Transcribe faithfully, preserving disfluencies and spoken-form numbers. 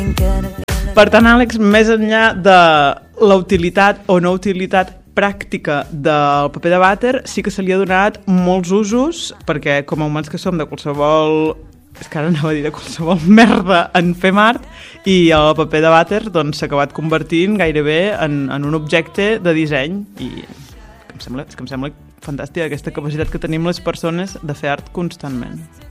Per tant, Àlex, més enllà de la utilitat o no utilitat pràctica del paper de vàter, sí que se li ha donat molts usos, perquè com a humans que som de qualsevol, és que ara anava a dir de qualsevol merda en fem art, i el paper de vàter doncs, s'ha acabat convertint gairebé en, en un objecte de disseny, i em sembla, és que em sembla fantàstica aquesta capacitat que tenim les persones de fer art constantment.